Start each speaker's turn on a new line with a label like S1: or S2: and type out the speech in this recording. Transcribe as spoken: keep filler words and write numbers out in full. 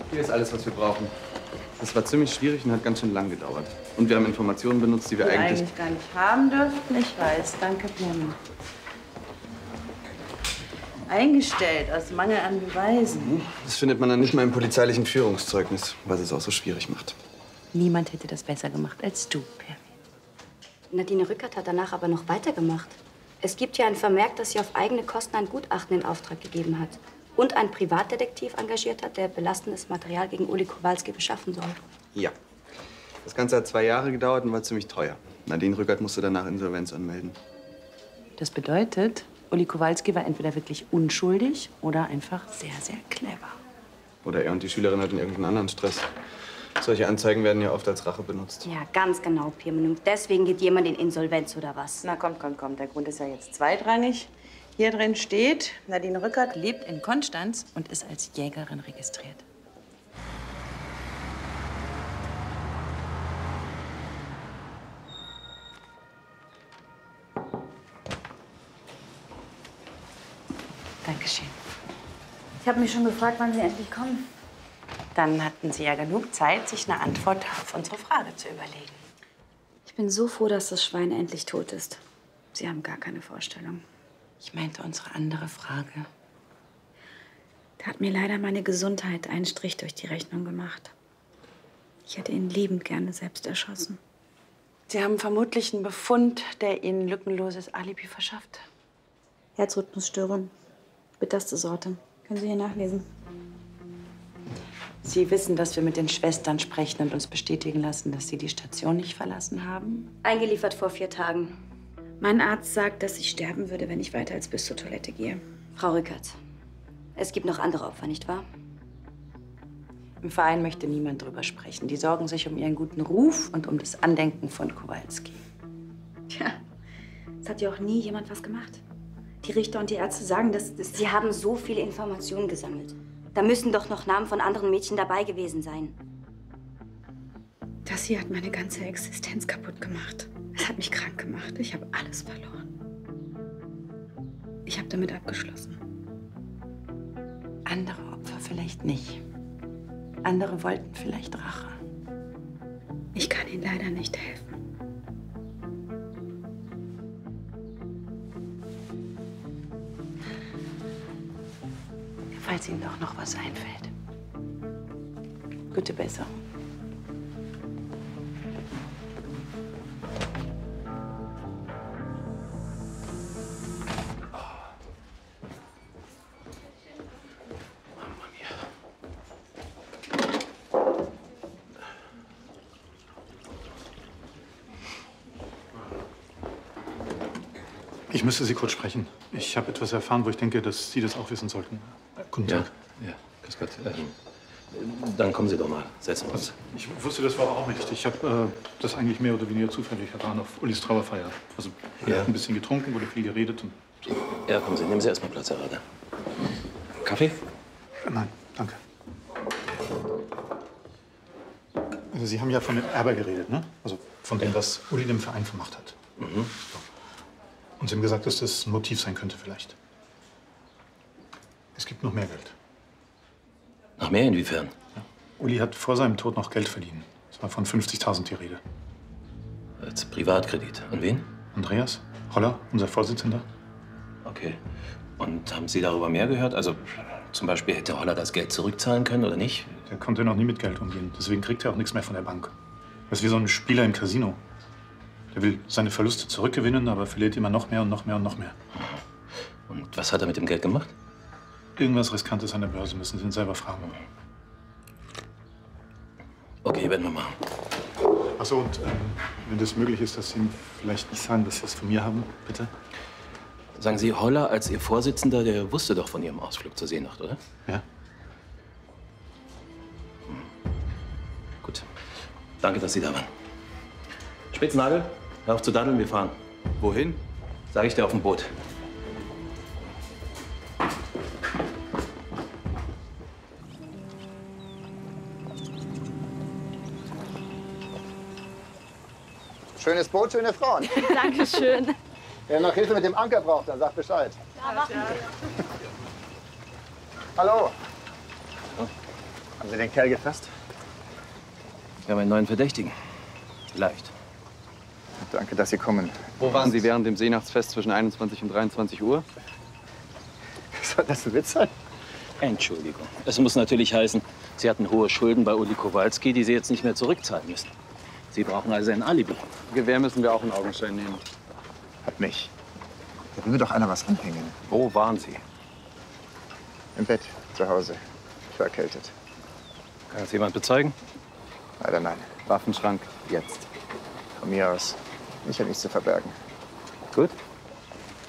S1: Hier ist alles, was wir brauchen. Das war ziemlich schwierig und hat ganz schön lang gedauert. Und wir haben Informationen benutzt, die wir
S2: die
S1: eigentlich...
S2: eigentlich gar nicht haben dürften. Ich weiß. Danke, Pim. Eingestellt, aus Mangel an Beweisen.
S1: Das findet man dann nicht mal im polizeilichen Führungszeugnis, was es auch so schwierig macht.
S2: Niemand hätte das besser gemacht als du, Perry.
S3: Nadine Rückert hat danach aber noch weitergemacht. Es gibt ja ein Vermerk, dass sie auf eigene Kosten ein Gutachten in Auftrag gegeben hat. Und einen Privatdetektiv engagiert hat, der belastendes Material gegen Uli Kowalski beschaffen soll.
S1: Ja. Das Ganze hat zwei Jahre gedauert und war ziemlich teuer. Nadine Rückert musste danach Insolvenz anmelden.
S2: Das bedeutet, Uli Kowalski war entweder wirklich unschuldig oder einfach sehr, sehr clever.
S1: Oder er und die Schülerin hatten irgendeinen anderen Stress. Solche Anzeigen werden ja oft als Rache benutzt.
S3: Ja, ganz genau, Pirmin. Und deswegen geht jemand in Insolvenz oder was?
S2: Na, kommt, kommt, kommt. Der Grund ist ja jetzt zweitrangig. Hier drin steht, Nadine Rückert lebt in Konstanz und ist als Jägerin registriert. Dankeschön.
S3: Ich habe mich schon gefragt, wann Sie endlich kommen.
S2: Dann hatten Sie ja genug Zeit, sich eine Antwort auf unsere Frage zu überlegen.
S3: Ich bin so froh, dass das Schwein endlich tot ist. Sie haben gar keine Vorstellung.
S2: Ich meinte unsere andere Frage.
S3: Da hat mir leider meine Gesundheit einen Strich durch die Rechnung gemacht. Ich hätte ihn liebend gerne selbst erschossen.
S2: Sie haben vermutlich einen Befund, der Ihnen lückenloses Alibi verschafft.
S3: Herzrhythmusstörung, bitterste Sorte. Können Sie hier nachlesen.
S2: Sie wissen, dass wir mit den Schwestern sprechen und uns bestätigen lassen, dass Sie die Station nicht verlassen haben?
S3: Eingeliefert vor vier Tagen. Mein Arzt sagt, dass ich sterben würde, wenn ich weiter als bis zur Toilette gehe. Frau Rückert, es gibt noch andere Opfer, nicht wahr?
S2: Im Verein möchte niemand drüber sprechen. Die sorgen sich um ihren guten Ruf und um das Andenken von Kowalski.
S3: Tja, es hat ja auch nie jemand was gemacht. Die Richter und die Ärzte sagen, dass... dass Sie haben so viele Informationen gesammelt. Da müssen doch noch Namen von anderen Mädchen dabei gewesen sein. Das hier hat meine ganze Existenz kaputt gemacht. Es hat mich krank gemacht. Ich habe alles verloren. Ich habe damit abgeschlossen.
S2: Andere Opfer vielleicht nicht. Andere wollten vielleicht Rache.
S3: Ich kann Ihnen leider nicht helfen.
S2: Falls Ihnen doch noch was einfällt. Gute Besserung.
S4: Ich müsste Sie kurz sprechen. Ich habe etwas erfahren, wo ich denke, dass Sie das auch wissen sollten. Guten Tag.
S5: Ja, ja, grüß Gott. Ähm, dann kommen Sie doch mal. Setzen wir uns.
S4: Ich wusste das war auch nicht. Ich habe äh, das eigentlich mehr oder weniger zufällig erfahren auf Ulis Trauerfeier. Also, er
S5: Ja.
S4: hat ein bisschen getrunken, wurde viel geredet und so.
S5: Ja, kommen Sie. Nehmen Sie erst mal Platz, Herr Rader. Kaffee?
S4: Nein, danke. Also, Sie haben ja von dem Erbe geredet, ne? Also von dem, was Uli dem Verein vermacht hat.
S5: Mhm.
S4: So. Und Sie haben gesagt, dass das ein Motiv sein könnte vielleicht. Es gibt noch mehr Geld.
S5: Noch mehr inwiefern?
S4: Ja. Uli hat vor seinem Tod noch Geld verliehen. Es war von fünfzigtausend die Rede.
S5: Als Privatkredit. An wen?
S4: Andreas Holler, unser Vorsitzender.
S5: Okay. Und haben Sie darüber mehr gehört? Also zum Beispiel hätte Holler das Geld zurückzahlen können oder nicht?
S4: Der konnte noch nie mit Geld umgehen. Deswegen kriegt er auch nichts mehr von der Bank. Das ist wie so ein Spieler im Casino. Der will seine Verluste zurückgewinnen, aber verliert immer noch mehr und noch mehr und noch mehr.
S5: Und was hat er mit dem Geld gemacht?
S4: Irgendwas Riskantes an der Börse, müssen Sie ihn selber fragen.
S5: Okay, werden wir machen.
S4: Ach so, und ähm, wenn das möglich ist, dass Sie ihm vielleicht nicht sagen, dass Sie es von mir haben, bitte?
S5: Sagen Sie, Holler als Ihr Vorsitzender, der wusste doch von Ihrem Ausflug zur Seenacht, oder?
S4: Ja.
S5: Gut. Danke, dass Sie da waren. Spitznagel, hör auf zu daddeln, wir fahren.
S1: Wohin?
S5: Sag ich dir auf dem Boot.
S6: Schönes Boot, schöne Frauen.
S3: Dankeschön.
S6: Wer noch Hilfe mit dem Anker braucht, dann sagt Bescheid.
S3: Ja, machen wir.
S6: Hallo. Haben Sie den Kerl gefasst?
S5: Wir haben einen neuen Verdächtigen. Vielleicht.
S6: Danke, dass Sie kommen.
S1: Wo waren Sie während dem Seenachtsfest zwischen einundzwanzig und dreiundzwanzig Uhr?
S6: Soll das ein Witz sein?
S5: Entschuldigung. Es muss natürlich heißen, Sie hatten hohe Schulden bei Uli Kowalski, die Sie jetzt nicht mehr zurückzahlen müssen. Sie brauchen also ein Alibi.
S1: Gewehr müssen wir auch in Augenschein nehmen.
S6: Hat mich. Da will mir doch einer was anhängen.
S1: Wo waren Sie?
S6: Im Bett, zu Hause. Ich war erkältet.
S5: Kann das jemand bezeugen?
S6: Leider nein.
S1: Waffenschrank, jetzt.
S6: Von mir aus. Ich habe nichts zu verbergen.
S5: Gut.